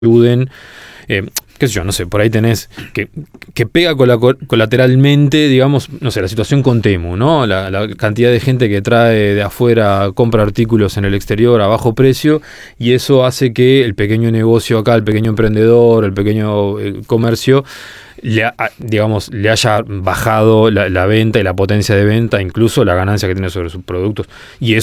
ayuden. Qué sé yo, no sé, por ahí tenés que pega colateralmente, digamos, no sé, la situación con Temu, ¿no? La cantidad de gente que trae de afuera, compra artículos en el exterior a bajo precio, y eso hace que el pequeño negocio acá, el pequeño emprendedor, el pequeño comercio, le haya bajado la venta y la potencia de venta, incluso la ganancia que tiene sobre sus productos. Y eso